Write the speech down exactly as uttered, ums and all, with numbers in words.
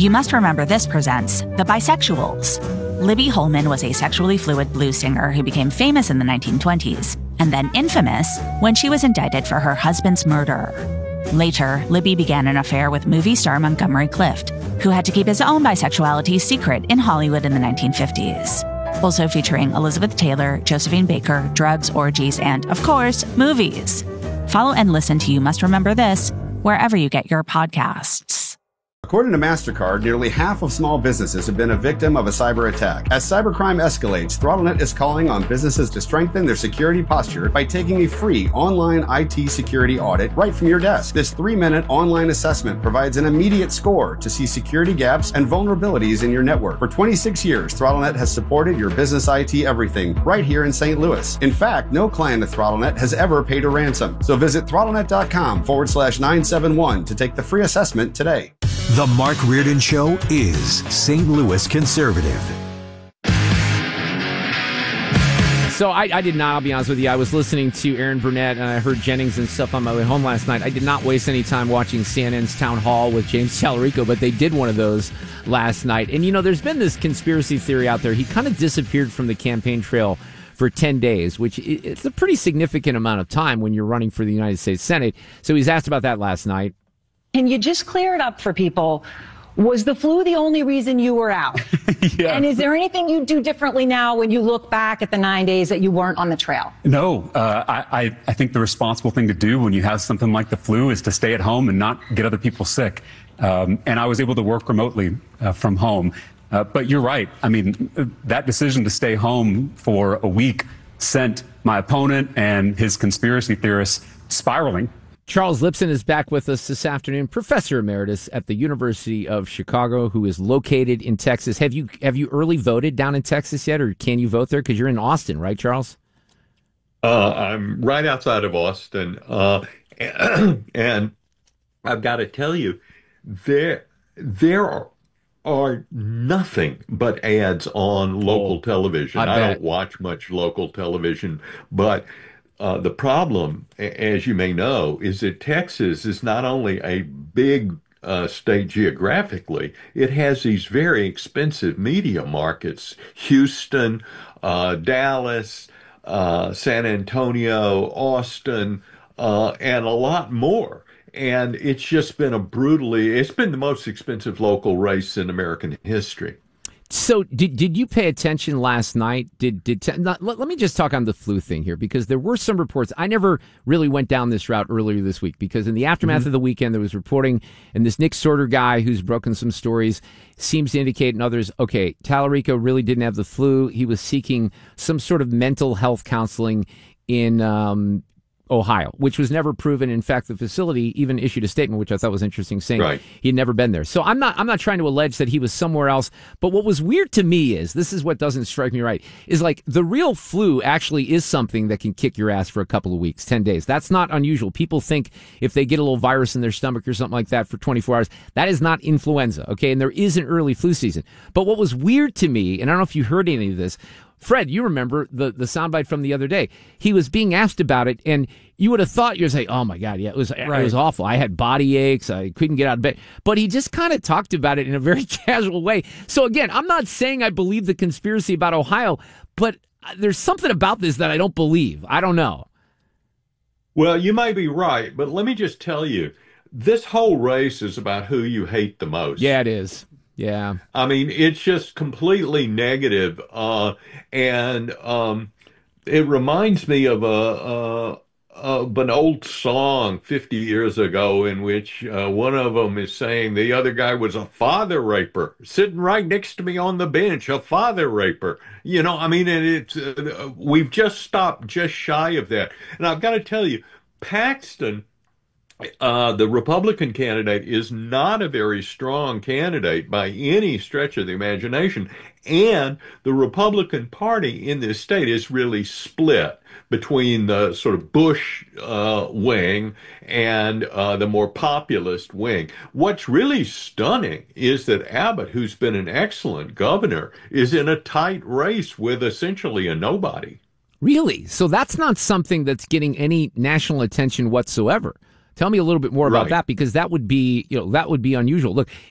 You Must Remember This presents The Bisexuals. Libby Holman was a sexually fluid blues singer who became famous in the nineteen twenties, and then infamous when she was indicted for her husband's murder. Later, Libby began an affair with movie star Montgomery Clift, who had to keep his own bisexuality secret in Hollywood in the nineteen fifties. Also featuring Elizabeth Taylor, Josephine Baker, drugs, orgies, and, of course, movies. Follow and listen to You Must Remember This wherever you get your podcasts. According to MasterCard, nearly half of small businesses have been a victim of a cyber attack. As cybercrime escalates, ThrottleNet is calling on businesses to strengthen their security posture by taking a free online I T security audit right from your desk. This three-minute online assessment provides an immediate score to see security gaps and vulnerabilities in your network. For twenty-six years, ThrottleNet has supported your business I T everything right here in Saint Louis. In fact, no client of ThrottleNet has ever paid a ransom. So visit throttlenet.com forward slash 971 to take the free assessment today. The Mark Reardon Show is Saint Louis conservative. So I, I did not, I'll be honest with you, I was listening to Aaron Burnett and I heard Jennings and stuff on my way home last night. I did not waste any time watching C N N's Town Hall with James Tallarico, but they did one of those last night. And, you know, there's been this conspiracy theory out there. He kind of disappeared from the campaign trail for ten days, which it's a pretty significant amount of time when you're running for the United States Senate. So he's asked about that last night. Can you just clear it up for people? Was the flu the only reason you were out? Yeah. And is there anything you do differently now when you look back at the nine days that you weren't on the trail? No, uh, I, I, I think the responsible thing to do when you have something like the flu is to stay at home and not get other people sick. Um, and I was able to work remotely uh, from home. Uh, but you're right. I mean, that decision to stay home for a week sent my opponent and his conspiracy theorists spiraling. Charles Lipson is back with us this afternoon, professor emeritus at the University of Chicago, who is located in Texas. Have you have you early voted down in Texas yet, or can you vote there? Because you're in Austin, right, Charles? Uh, I'm right outside of Austin, uh, and, and I've got to tell you, there there are, are nothing but ads on local oh, television. I, I bet. don't watch much local television, but Uh, the problem, as you may know, is that Texas is not only a big uh, state geographically, it has these very expensive media markets, Houston, uh, Dallas, uh, San Antonio, Austin, uh, and a lot more. And it's just been a brutally, it's been the most expensive local race in American history. So did did you pay attention last night? Did did te- not, let, let me just talk on the flu thing here, because there were some reports. I never really went down this route earlier this week, because in the aftermath mm-hmm. of the weekend, there was reporting, and this Nick Sorter guy who's broken some stories seems to indicate in others, okay, Tallarico really didn't have the flu. He was seeking some sort of mental health counseling in um, Ohio, which was never proven. In fact, the facility even issued a statement, which I thought was interesting, saying right. he had never been there. So I'm not I'm not trying to allege that he was somewhere else. But what was weird to me is, this is what doesn't strike me right, is like the real flu actually is something that can kick your ass for a couple of weeks, ten days. That's not unusual. People think if they get a little virus in their stomach or something like that for twenty-four hours, that is not influenza, okay? And there is an early flu season. But what was weird to me, and I don't know if you heard any of this, Fred, you remember the, the soundbite from the other day. He was being asked about it, and you would have thought, you were saying, oh, my God, yeah, it was right. It was awful. I had body aches. I couldn't get out of bed. But he just kind of talked about it in a very casual way. So, again, I'm not saying I believe the conspiracy about Ohio, but there's something about this that I don't believe. I don't know. Well, you may be right, but let me just tell you, this whole race is about who you hate the most. Yeah, it is. Yeah. I mean, it's just completely negative. Uh, and um, it reminds me of a, a of an old song fifty years ago in which uh, one of them is saying the other guy was a father raper sitting right next to me on the bench, a father raper. You know, I mean, and it's uh, we've just stopped just shy of that. And I've got to tell you, Paxton, Uh, the Republican candidate, is not a very strong candidate by any stretch of the imagination. And the Republican Party in this state is really split between the sort of Bush uh, wing and uh, the more populist wing. What's really stunning is that Abbott, who's been an excellent governor, is in a tight race with essentially a nobody. Really? So that's not something that's getting any national attention whatsoever. Tell me a little bit more about Right. that, because that would be, you know, that would be unusual. Look,